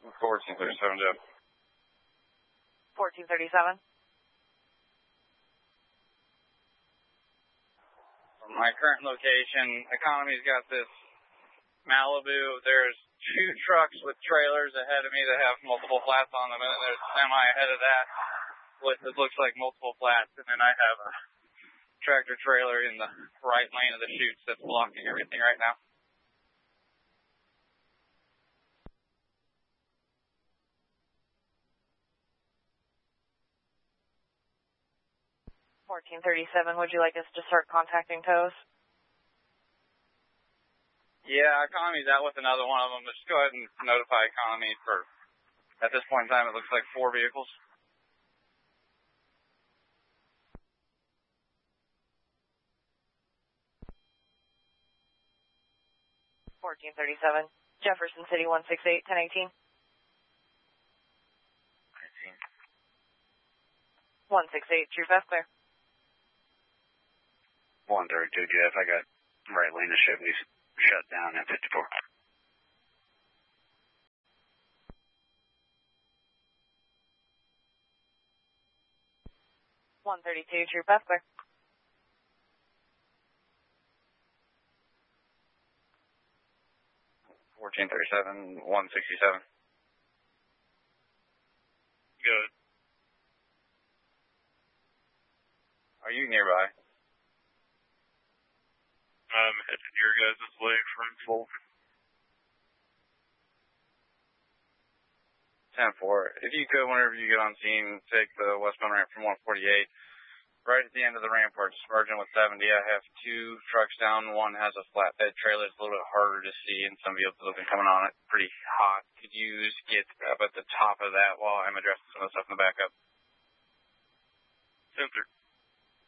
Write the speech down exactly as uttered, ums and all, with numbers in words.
fourteen thirty-seven, Jeff. fourteen thirty-seven. From my current location, Economy's got this Malibu. There's two trucks with trailers ahead of me that have multiple flats on them, and then there's a semi ahead of that with it looks like multiple flats, and then I have a tractor trailer in the right lane of the chutes that's blocking everything right now. fourteen thirty-seven, would you like us to start contacting tows? Yeah, Economy's out with another one of them. Just go ahead and notify Economy for, at this point in time, it looks like four vehicles. fourteen thirty-seven, Jefferson City, one six eight, ten eighteen. nineteen. one six eight, True Fast Clear. one thirty-two, Jeff. I got right lane of Chevy's shut down at fifty-four. one thirty-two, True Fast Clear. fourteen thirty-seven, one sixty-seven. Good. Are you nearby? I'm headed your guys' way from Fulton. ten four. If you could, whenever you get on scene, take the westbound ramp from one forty-eight. Right at the end of the ramp where it's merging with seventy, I have two trucks down. One has a flatbed trailer. It's a little bit harder to see, and some vehicles have been coming on it pretty hot. Could you just get up at the top of that while I'm addressing some of the stuff in the backup? Center.